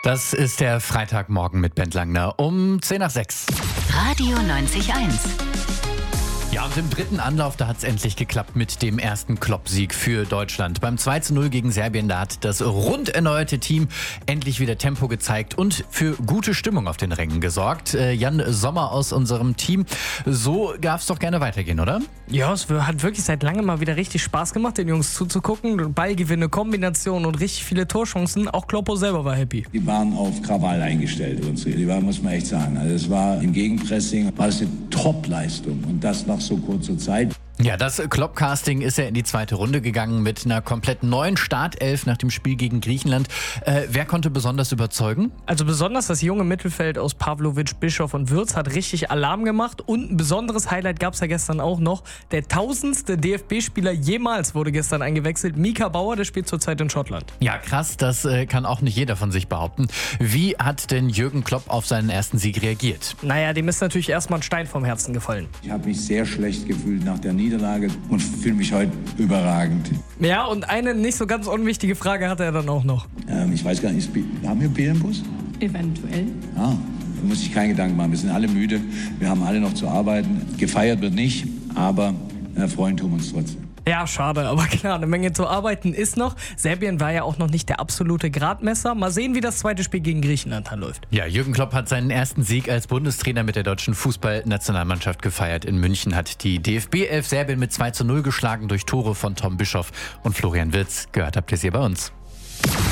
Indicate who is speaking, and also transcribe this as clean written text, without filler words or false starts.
Speaker 1: Das ist der Freitagmorgen mit Bent Langner um 10 nach 6.
Speaker 2: Radio 90.1.
Speaker 1: Ja, und im dritten Anlauf, da hat es endlich geklappt mit dem ersten Klopp-Sieg für Deutschland. Beim 2:0 gegen Serbien, da hat das rund erneuerte Team endlich wieder Tempo gezeigt und für gute Stimmung auf den Rängen gesorgt. Jan Sommer aus unserem Team, so darf es doch gerne weitergehen, oder?
Speaker 3: Ja, es hat wirklich seit langem mal wieder richtig Spaß gemacht, den Jungs zuzugucken. Ballgewinne, Kombinationen und richtig viele Torchancen. Auch Kloppo selber war happy.
Speaker 4: Die waren auf Krawall eingestellt, die waren, muss man echt sagen. Also es war im Gegenpressing, war es eine Top-Leistung und das nach so kurzer Zeit.
Speaker 1: Ja, das Klopp-Casting ist ja in die zweite Runde gegangen mit einer komplett neuen Startelf nach dem Spiel gegen Griechenland. Wer konnte besonders überzeugen?
Speaker 3: Also besonders das junge Mittelfeld aus Pavlovic, Bischof und Wirtz hat richtig Alarm gemacht. Und ein besonderes Highlight gab es ja gestern auch noch. Der 1000. DFB-Spieler jemals wurde gestern eingewechselt. Mika Bauer, der spielt zurzeit in Schottland.
Speaker 1: Ja, krass, das kann auch nicht jeder von sich behaupten. Wie hat denn Jürgen Klopp auf seinen ersten Sieg reagiert?
Speaker 3: Naja, dem ist natürlich erstmal ein Stein vom Herzen gefallen.
Speaker 4: Ich habe mich sehr schlecht gefühlt nach der Niederlage und fühle mich heute überragend.
Speaker 3: Ja, und eine nicht so ganz unwichtige Frage hatte er dann auch noch.
Speaker 4: Ich weiß gar nicht, haben wir Bier im Bus?
Speaker 5: Eventuell.
Speaker 4: Da muss ich keinen Gedanken machen. Wir sind alle müde, wir haben alle noch zu arbeiten. Gefeiert wird nicht, aber freuen tun wir uns trotzdem.
Speaker 3: Ja, schade, aber klar, eine Menge zu arbeiten ist noch. Serbien war ja auch noch nicht der absolute Gradmesser. Mal sehen, wie das zweite Spiel gegen Griechenland dann läuft.
Speaker 1: Ja, Jürgen Klopp hat seinen ersten Sieg als Bundestrainer mit der deutschen Fußballnationalmannschaft gefeiert. In München hat die DFB-11 Serbien mit 2:0 geschlagen durch Tore von Tom Bischof und Florian Wirtz. Gehört habt ihr sie bei uns.